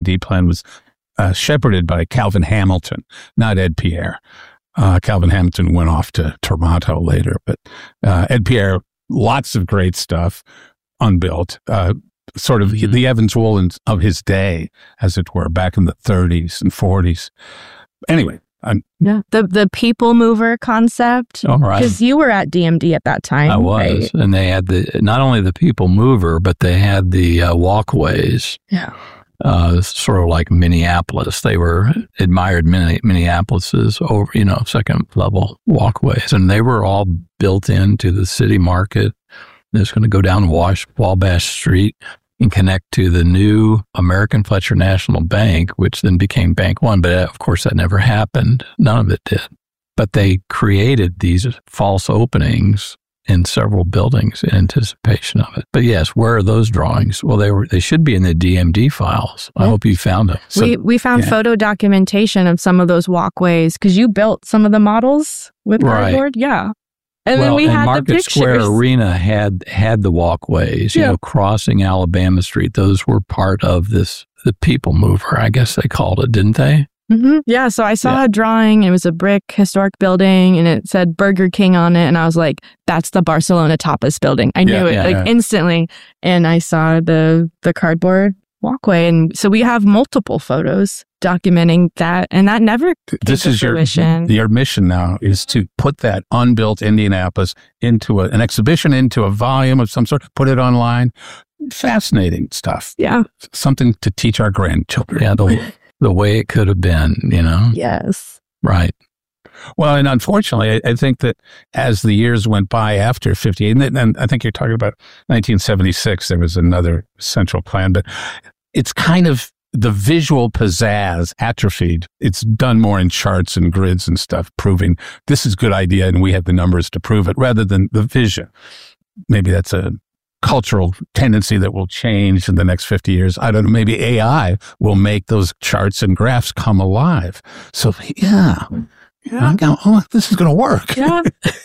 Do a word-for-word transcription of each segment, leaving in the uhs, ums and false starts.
D plan was uh, shepherded by Calvin Hamilton, not Ed Pierre. Uh, Calvin Hamilton went off to Toronto later, but uh, Ed Pierre, lots of great stuff, unbuilt, uh, sort of mm-hmm. the Evans Woolens of his day, as it were, back in the thirties and forties. Anyway. I'm, yeah, the the people mover concept. All right, because you were at D M D at that time. I was, right? And they had the not only the people mover, but they had the uh, walkways. Yeah, uh, sort of like Minneapolis. They were admired many Minneapolis's over, you know, second level walkways, and they were all built into the city market. It's going to go down Wash Wabash Street and connect to the new American Fletcher National Bank, which then became Bank One. But of course, that never happened. None of it did. But they created these false openings in several buildings in anticipation of it. But yes, where are those drawings? Well, they were. They should be in the D M D files. I yeah. hope you found them. So, we we found yeah. photo documentation of some of those walkways because you built some of the models with right. cardboard. Yeah. And well, then we and had Market the pictures. Square Arena had had the walkways, you yeah. know, crossing Alabama Street. Those were part of this, the people mover, I guess they called it, didn't they? Mm-hmm. Yeah, so I saw yeah. a drawing. It was a brick historic building, and it said Burger King on it. And I was like, that's the Barcelona Tapas building. I yeah, knew it yeah, like yeah. instantly. And I saw the the cardboard walkway. And so we have multiple photos documenting that. And that never came This to is your, fruition. your mission now is to put that unbuilt Indianapolis into a, an exhibition, into a volume of some sort, put it online. Fascinating stuff. Yeah. Something to teach our grandchildren. Yeah, the, the way it could have been, you know? Yes. Right. Well, and unfortunately, I, I think that as the years went by after fifty-eight, and, and I think you're talking about nineteen seventy-six, there was another central plan, but it's kind of the visual pizzazz atrophied. It's done more in charts and grids and stuff, proving this is a good idea and we have the numbers to prove it, rather than the vision. Maybe that's a cultural tendency that will change in the next fifty years. I don't know. Maybe A I will make those charts and graphs come alive. So, yeah. Yeah. Go, oh, this is going to work. Yeah.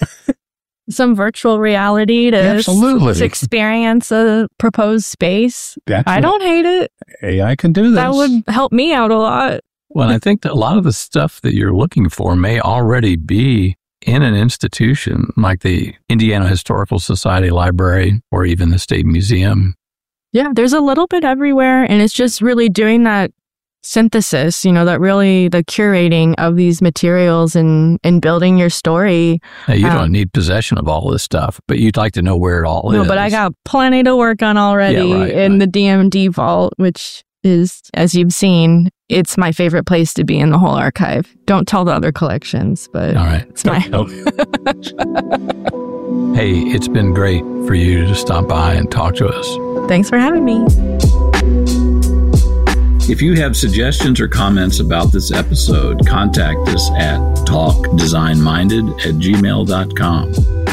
Some virtual reality to, Absolutely. to experience a proposed space. That's I what don't hate it. A I can do this. That would help me out a lot. Well, I think that a lot of the stuff that you're looking for may already be in an institution like the Indiana Historical Society Library or even the State Museum. Yeah, there's a little bit everywhere, and it's just really doing that synthesis, you know, that really the curating of these materials and, and building your story. Now, you um, don't need possession of all this stuff, but you'd like to know where it all no, is. but I got plenty to work on already Yeah, right, in right. the D M D vault, which is, as you've seen, it's my favorite place to be in the whole archive. Don't tell the other collections, but all right. it's my... Nope. Hey, it's been great for you to stop by and talk to us. Thanks for having me. If you have suggestions or comments about this episode, contact us at talk design minded at gmail dot com.